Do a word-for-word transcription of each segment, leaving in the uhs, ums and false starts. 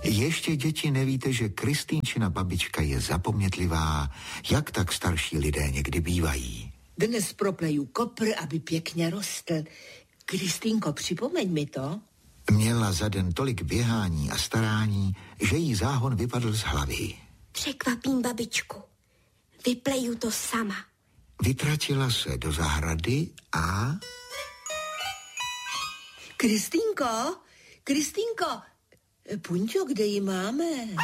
Ještě, děti, nevíte, že Kristýnčina babička je zapomnětlivá, jak tak starší lidé někdy bývají. Dnes propleju kopr, aby pěkně rostl. Kristýnko, připomeň mi to. Měla za den tolik běhání a starání, že jí záhon vypadl z hlavy. Překvapím babičku. Vypleju to sama. Vytratila se do zahrady a... Kristýnko, Kristýnko, Punťo, kde ji máme?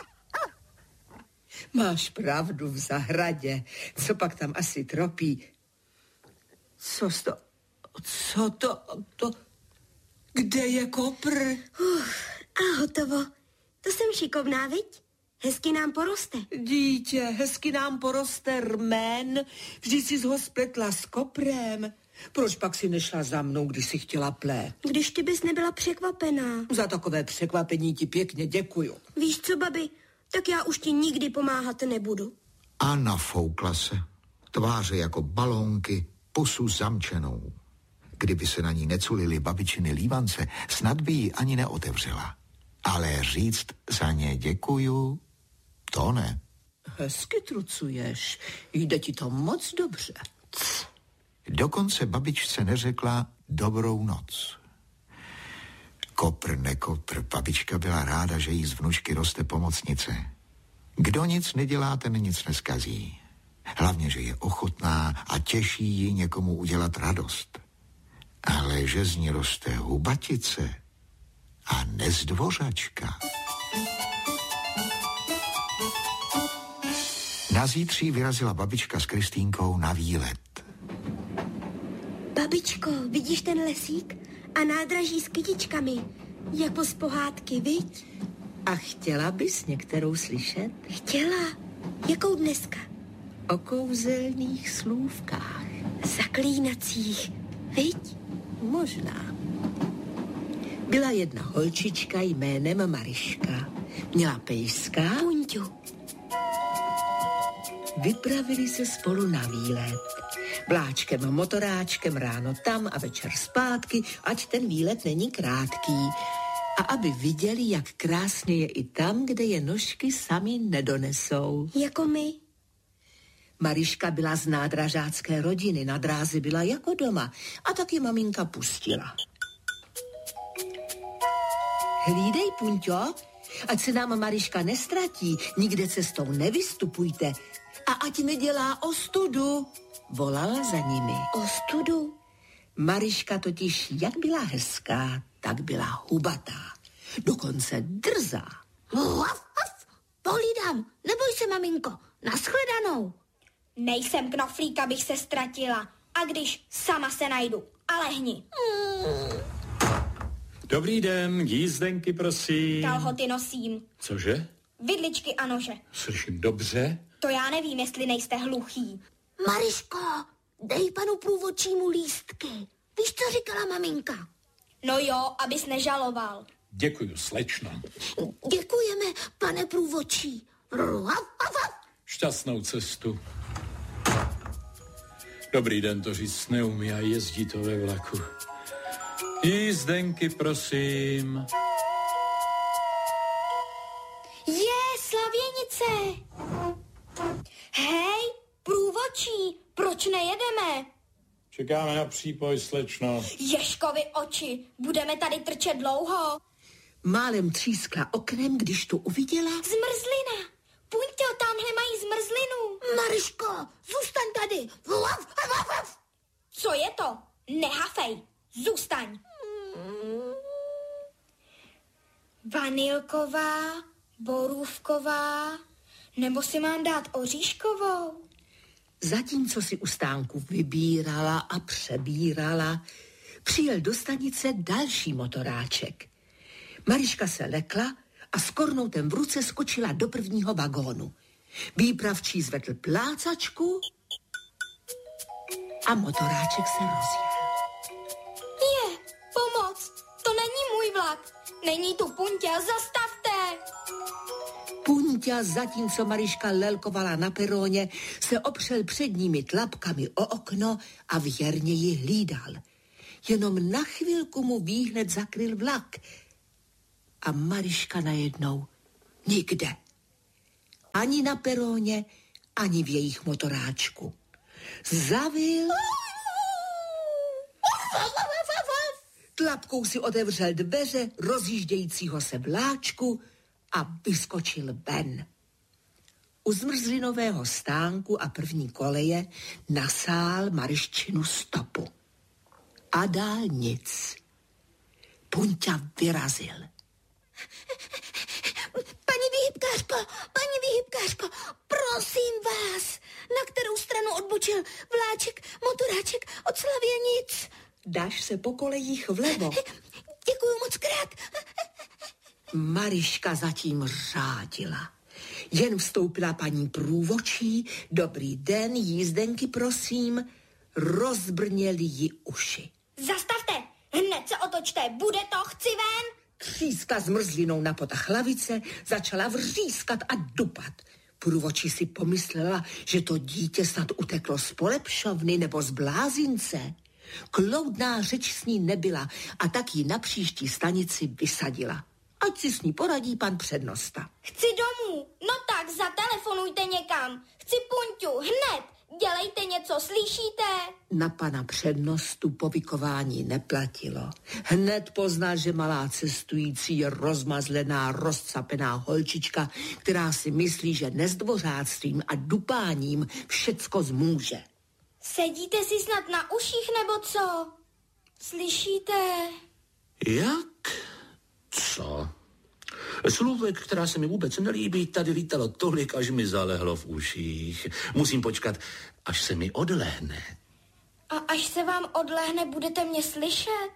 Máš pravdu, v zahradě. Co pak tam asi tropí? Co to? Co to? to? Kde je kopr? Uf, a hotovo. To jsem šikovná, viď? Hezky nám poroste. Dítě, hezky nám poroste rmen. Vždyť jsi ho spletla s koprem. Proč pak si nešla za mnou, když si chtěla plét? Když ty bys nebyla překvapená. Za takové překvapení ti pěkně děkuju. Víš co, babi? Tak já už ti nikdy pomáhat nebudu. A nafoukla se. Tváře jako balónky, pusu zamčenou. Kdyby se na ní neculily babičiny lívance, snad by ji ani neotevřela. Ale říct za ně děkuju, to ne. Hezky trucuješ. Jde ti to moc dobře. Dokonce babičce neřekla dobrou noc. Kopr, nekopr, babička byla ráda, že jí z vnučky roste pomocnice. Kdo nic nedělá, ten nic neskazí. Hlavně, že je ochotná a těší ji někomu udělat radost. Ale že z ní roste hubatice a nezdvořačka. Na zítří vyrazila babička s Kristýnkou na výlet. Babičko, vidíš ten lesík? A nádraží s kytičkami, jako z pohádky, viď? A chtěla bys některou slyšet? Chtěla. Jakou dneska? O kouzelných slůvkách. Zaklínacích, viď? Možná. Byla jedna holčička jménem Mariška. Měla pejska. Punťu. Vypravili se spolu na výlet. Vláčkem, motoráčkem, ráno tam a večer zpátky, ať ten výlet není krátký. A aby viděli, jak krásně je i tam, kde je nožky sami nedonesou. Jako my. Mariška byla z nádražácké rodiny, na dráze byla jako doma a taky maminka pustila. Hlídej, Punťo, ať se nám Mariška nestratí, nikde cestou nevystupujte a ať nedělá ostudu, volala za nimi. Ostudu? Mariška totiž, jak byla hezká, tak byla hubatá, dokonce drzá. Haf, haf, pohlídám, neboj se, maminko, nashledanou. Nejsem knoflík, abych se ztratila. A když sama se najdu. A lehni. Mm. Dobrý den, jízdenky, prosím. Kalhoty nosím. Cože? Vidličky a nože. Slyším dobře? To já nevím, jestli nejste hluchý. Mariško, dej panu průvodčímu lístky. Víš, co říkala maminka? No jo, abys nežaloval. Děkuju, slečno. Děkujeme, pane průvodčí. Šťastnou cestu. Dobrý den, to říct neumí a jezdí to ve vlaku. Jízdenky, prosím. Je, Slavěnice. Hej, průvodčí, proč nejedeme? Čekáme na přípoj, slečno. Ježkovi oči, budeme tady trčet dlouho. Málem třískla oknem, když to uviděla. Zmrzlina. Půjďte, tamhle mají zmrzlinu. Mariško, zůstaň tady. Co je to? Nehafej, zůstaň. Vanilková, borůvková, nebo si mám dát oříškovou? Zatímco si u stánku vybírala a přebírala, přijel do stanice další motoráček. Mariška se lekla a s kornoutem v ruce skočila do prvního vagónu. Výpravčí zvedl plácačku a motoráček se rozjel. Je, pomoc, to není můj vlak. Není tu Punťa, zastavte. Punťa, zatímco Mariška lelkovala na peróně, se opřel předními tlapkami o okno a věrně ji hlídal. Jenom na chvilku mu výhled zakryl vlak a Mariška najednou Nikde. Ani na peróně, ani v jejich motoráčku. Zavil, tlapkou si otevřel dveře rozjíždějícího se vláčku a vyskočil ven. U zmrzlinového stánku a první koleje nasál Maryščinu stopu. A dál nic. Punťa vyrazil. Paní výhybkářko, paní výhybkářko, prosím vás, na kterou stranu odbočil vláček, motoráček od Slavěnic? Dáš se po kolejích vlevo. Děkuju moc krát. Maryška zatím řádila. Jen vstoupila paní průvočí, dobrý den, jízdenky prosím, rozbrněly jí uši. Zastavte, hned se otočte, bude to, chci ven. Třískla zmrzlinou na potah hlavice, začala vřískat a dupat. Průvočí si pomyslela, že to dítě snad uteklo z polepšovny nebo z blázince. Kloudná řeč s ní nebyla a tak ji na příští stanici vysadila. Ať si s ní poradí pan přednosta. Chci domů, no tak zatelefonujte někam. Chci Punťu, hned, dělejte něco, slyšíte? Na pana přednostu povykování neplatilo. Hned poznal, že malá cestující je rozmazlená, rozcapená holčička, která si myslí, že nezdvořáctvím a dupáním všecko zmůže. Sedíte si snad na uších nebo co? Slyšíte? Jak? Co? Slůvek, která se mi vůbec nelíbí, tady lítalo tolik, až mi zalehlo v uších. Musím počkat, až se mi odlehne. A až se vám odlehne, budete mě slyšet?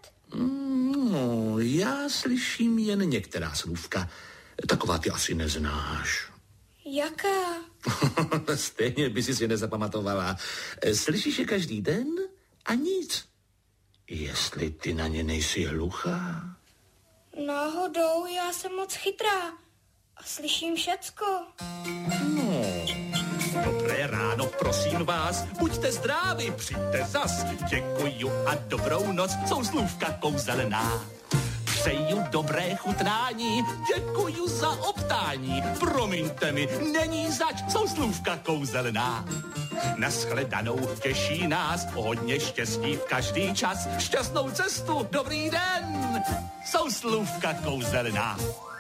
No, já slyším jen některá slůvka. Taková ty asi neznáš. Jaká? Stejně by si je nezapamatovala. Slyšíš je každý den a nic. Jestli ty na ně nejsi hluchá? Náhodou, já jsem moc chytrá a slyším všecko. No. Dobré ráno, prosím vás, buďte zdraví, přijďte zas. Děkuju a dobrou noc, jsou slůvka kouzelná. Přeju dobré chutnání, děkuju za optání. Promiňte mi, není zač, jsou slůvka kouzelná. Nashledanou těší nás, hodně štěstí v každý čas. Šťastnou cestu, dobrý den, jsou slůvka kouzelná.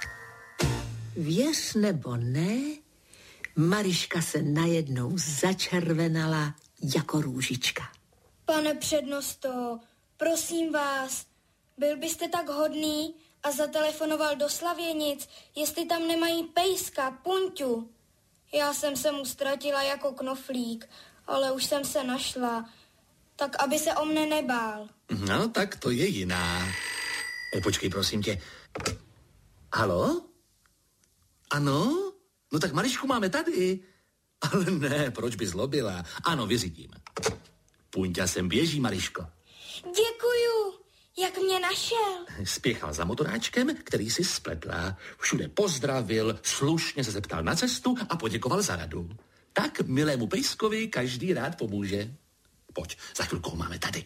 Věř nebo ne, Maryška se najednou začervenala jako růžička. Pane přednosto, prosím vás, byl byste tak hodný a zatelefonoval do Slavěnic, jestli tam nemají pejska, Punťu. Já jsem se mu ztratila jako knoflík, ale už jsem se našla, tak aby se o mne nebál. No, tak to je jiná. O, počkej, prosím tě. Halo? Ano? No tak Maryšku máme tady. Ale ne, proč by zlobila? Ano, vyřídím. Punťa sem běží, Maryško. Děkuju. Jak mě našel? Spěchal za motoráčkem, který si spletla. Všude pozdravil, slušně se zeptal na cestu a poděkoval za radu. Tak milému pejskovi každý rád pomůže. Pojď, za chvilku ho máme tady.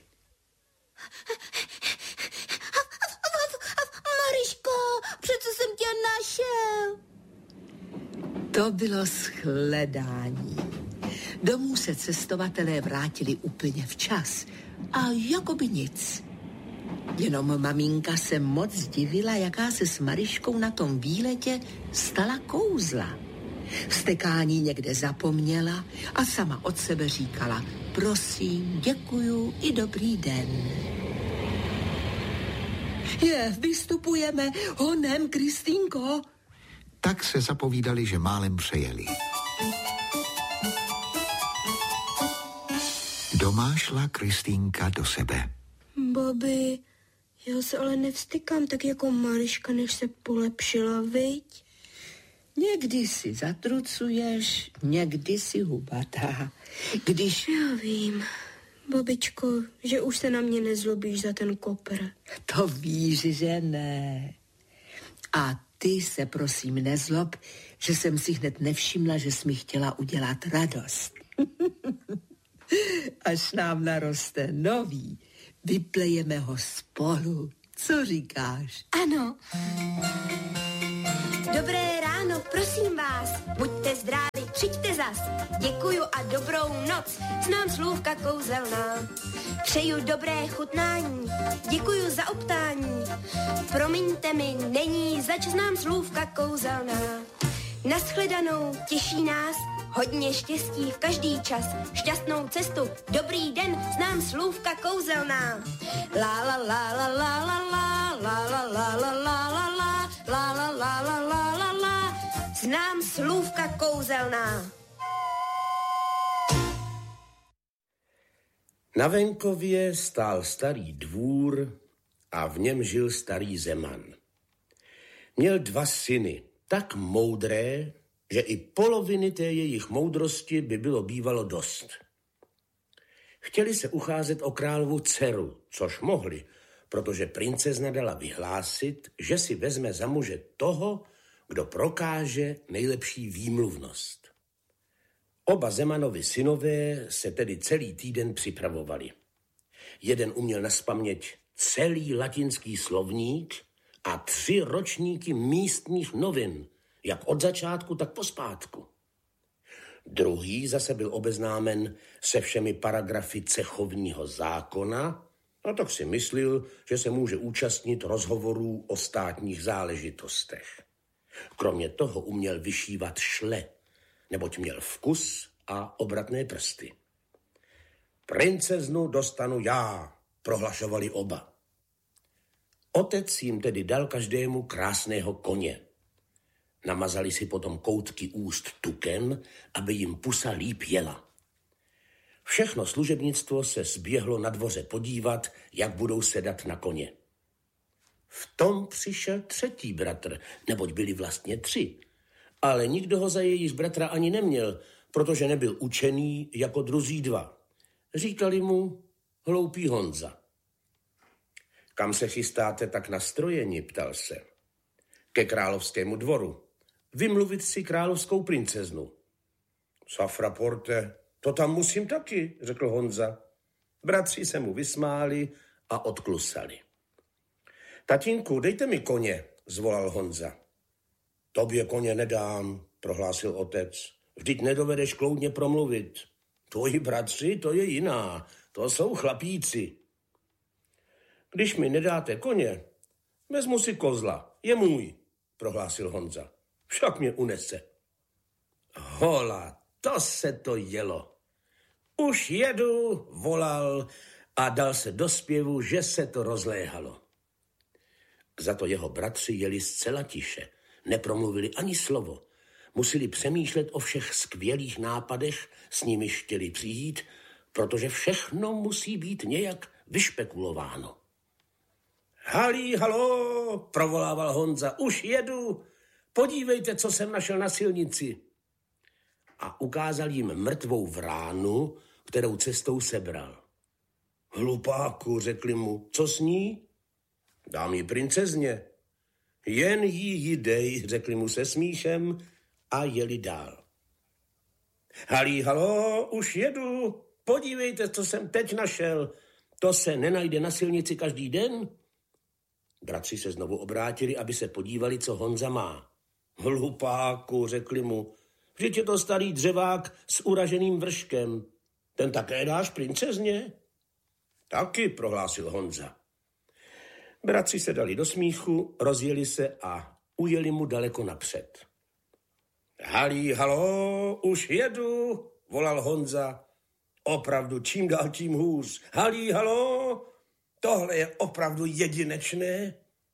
Maryško, přece jsem tě našel. To bylo shledání. Domů se cestovatelé vrátili úplně včas a jako by nic. Jenom maminka se moc divila, jaká se s Maryškou na tom výletě stala kouzla. Vztekání někde zapomněla a sama od sebe říkala: prosím, děkuju i dobrý den. Je, vystupujeme, honem, Kristýnko. Tak se zapovídali, že málem přejeli. Doma šla Kristýnka do sebe. Babi, já se ale nevstykám tak jako Maryška, než se polepšila, viď? Někdy si zatrucuješ, někdy si hubatá. Když... Já vím, babičko, že už se na mě nezlobíš za ten kopr. To víš, že ne. A ty se prosím nezlob, že jsem si hned nevšimla, že jsi mi chtěla udělat radost. Až nám naroste nový, vyplejeme ho spolu. Co říkáš? Ano. Dobré ráno, prosím prosím vás, buďte zdraví, přijďte zas. Děkuju a dobrou noc, znám slůvka kouzelná. Přeju dobré chutnání, děkuju za optání. Promiňte mi, není zač, znám slůvka kouzelná. Nashledanou, těší nás, hodně štěstí v každý čas, šťastnou cestu, dobrý den, znám slůvka kouzelná. La la la la la la la, la la la la la la la, la la la la la la la, znám slůvka kouzelná. Na venkově stál starý dvůr a v něm žil starý Zeman. Měl dva syny, tak moudré, že i poloviny té jejich moudrosti by bylo bývalo dost. Chtěli se ucházet o královu dceru, což mohli, protože princezna dala vyhlásit, že si vezme za muže toho, kdo prokáže nejlepší výmluvnost. Oba Zemanovi synové se tedy celý týden připravovali. Jeden uměl nazpaměť celý latinský slovník a tři ročníky místních novin, jak od začátku, tak pospátku. Druhý zase byl obeznámen se všemi paragrafy cechovního zákona, a tak si myslil, že se může účastnit rozhovorů o státních záležitostech. Kromě toho uměl vyšívat šle, neboť měl vkus a obratné prsty. Princeznu dostanu já, prohlašovali oba. Otec jim tedy dal každému krásného koně. Namazali si potom koutky úst tukem, aby jim pusa líp jela. Všechno služebnictvo se zběhlo na dvoře podívat, jak budou sedat na koně. V tom přišel třetí bratr, neboť byli vlastně tři. Ale nikdo ho za jejich bratra ani neměl, protože nebyl učený jako druzí dva. Říkali mu hloupý Honza. Kam se chystáte tak nastrojeni, ptal se. Ke královskému dvoru. Vymluvit si královskou princeznu. Safraporte, to tam musím taky, řekl Honza. Bratři se mu vysmáli a odklusali. Tatínku, dejte mi koně, zvolal Honza. Tobě koně nedám, prohlásil otec. Vždyť nedovedeš kloudně promluvit. Tvoji bratři, to je jiná, to jsou chlapíci. Když mi nedáte koně, vezmu si kozla, je můj, prohlásil Honza. Však mě unese. Hola, to se to jelo. Už jedu, volal a dal se do zpěvu, že se to rozléhalo. Za to jeho bratři jeli zcela tiše, nepromluvili ani slovo. Museli přemýšlet o všech skvělých nápadech, s nimiž chtěli přijít, protože všechno musí být nějak vyšpekulováno. Halí, halo, provolával Honza, už jedu, podívejte, co jsem našel na silnici. A ukázal jim mrtvou vránu, kterou cestou sebral. Hlupáku, řekli mu, co s ní? Dám ji princezně. Jen jí ji dej, řekli mu se smíchem a jeli dál. Halí, halo, už jedu, podívejte, co jsem teď našel. To se nenajde na silnici každý den? Bratři se znovu obrátili, aby se podívali, co Honza má. Hlupáku, řekli mu, vždyť je to starý dřevák s uraženým vrškem. Ten také dáš princezně? Taky, prohlásil Honza. Bratři se dali do smíchu, rozjeli se a ujeli mu daleko napřed. Halí, halo, už jedu, volal Honza. Opravdu, čím dál tím hůř. Halí, halo, tohle je opravdu jedinečné.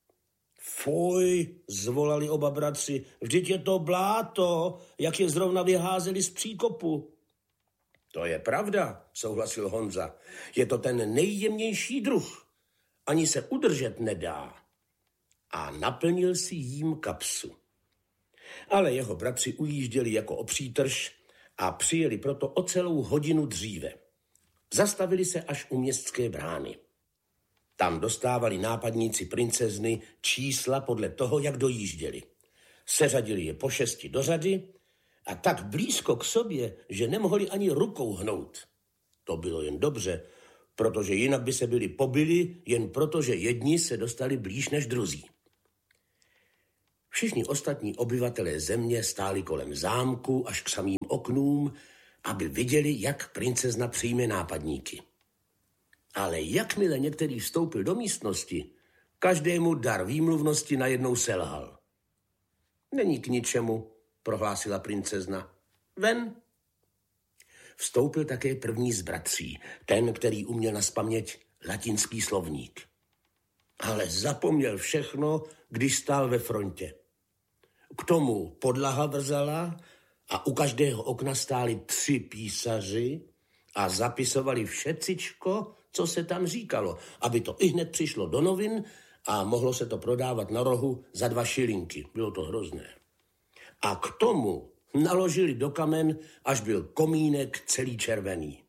Fuj, zvolali oba bratři, vždyť je to bláto, jak je zrovna vyházeli z příkopu. To je pravda, souhlasil Honza. Je to ten nejjemnější druh. Ani se udržet nedá. A naplnil si jím kapsu. Ale jeho bratři ujížděli jako o přítrž a přijeli proto o celou hodinu dříve. Zastavili se až u městské brány. Tam dostávali nápadníci princezny čísla podle toho, jak dojížděli. Seřadili je po šesti do řady a tak blízko k sobě, že nemohli ani rukou hnout. To bylo jen dobře, protože jinak by se byli pobili, jen proto, že jedni se dostali blíž než druzí. Všichni ostatní obyvatelé země stáli kolem zámku až k samým oknům, aby viděli, jak princezna přijme nápadníky. Ale jakmile některý vstoupil do místnosti, každému dar výmluvnosti najednou selhal. Není k ničemu, prohlásila princezna. Ven. Vstoupil také první z bratří, ten, který uměl nazpaměť latinský slovník. Ale zapomněl všechno, když stál ve frontě. K tomu podlaha vrzala a u každého okna stáli tři písaři a zapisovali všecičko, co se tam říkalo, aby to ihned přišlo do novin a mohlo se to prodávat na rohu za dva šilinky. Bylo to hrozné. A k tomu naložili do kamen, až byl komínek celý červený.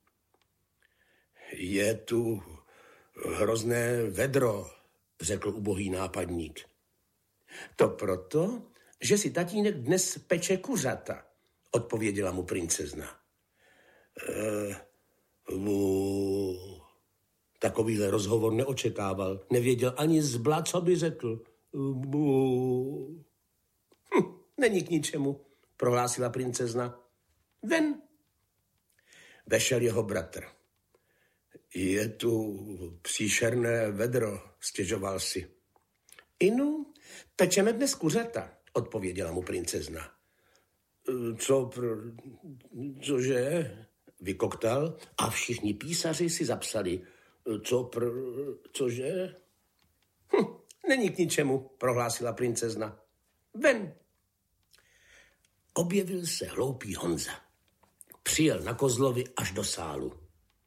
Je tu hrozné vedro, řekl ubohý nápadník. To proto, že si tatínek dnes peče kuřata, odpověděla mu princezna. E, mu... Takovýhle rozhovor neočekával. Nevěděl ani zbla, co by řekl. Bu... Hm, není k ničemu, prohlásila princezna. Ven. Vešel jeho bratr. Je tu příšerné vedro, stěžoval si. Inu, pečeme dnes kuřata, odpověděla mu princezna. Co pr... cože? Vykoktal a všichni písaři si zapsali. Co pr... cože? Hm, není k ničemu, prohlásila princezna. Ven. Objevil se hloupý Honza. Přijel na kozlovi až do sálu.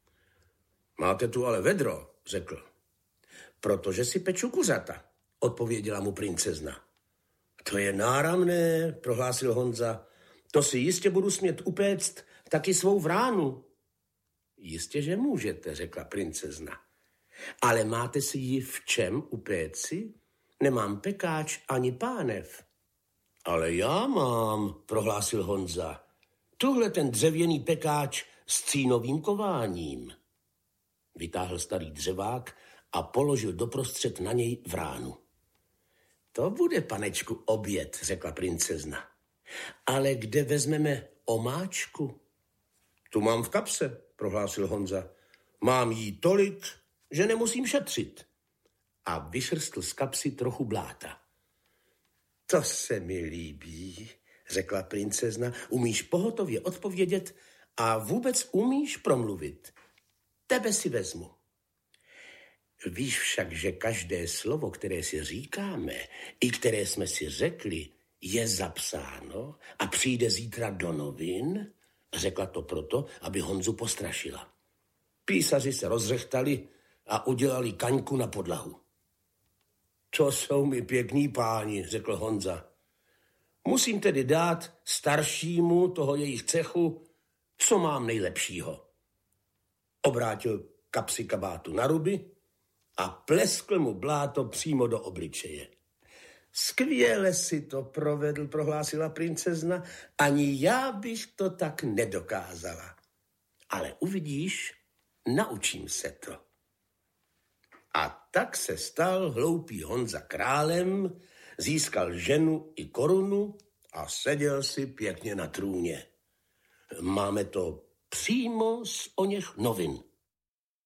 Máte tu ale vedro, řekl. Protože si peču kuřata, odpověděla mu princezna. To je náramné, prohlásil Honza. To si jistě budu smět upéct taky svou vránu. Jistě, že můžete, řekla princezna. Ale máte si ji v čem upéci? Nemám pekáč ani pánev. Ale já mám, prohlásil Honza. Tuhle ten dřevěný pekáč s cínovým kováním. Vytáhl starý dřevák a položil doprostřed na něj vránu. To bude, panečku, oběd, řekla princezna. Ale kde vezmeme omáčku? Tu mám v kapse, prohlásil Honza. Mám jí tolik, že nemusím šetřit. A vyšrstl z kapsy trochu bláta. To se mi líbí, řekla princezna. Umíš pohotově odpovědět a vůbec umíš promluvit. Tebe si vezmu. Víš však, že každé slovo, které si říkáme, i které jsme si řekli, je zapsáno a přijde zítra do novin? Řekla to proto, aby Honzu postrašila. Písaři se rozřechtali a udělali kaňku na podlahu. To jsou mi pěkní páni, řekl Honza. Musím tedy dát staršímu toho jejich cechu, co mám nejlepšího. Obrátil kapsy kabátu na ruby a pleskl mu bláto přímo do obličeje. Skvěle si to provedl, prohlásila princezna, ani já bych to tak nedokázala. Ale uvidíš, naučím se to. A tak se stal hloupý Honza králem, získal ženu i korunu a seděl si pěkně na trůně. Máme to přímo z oněch novin.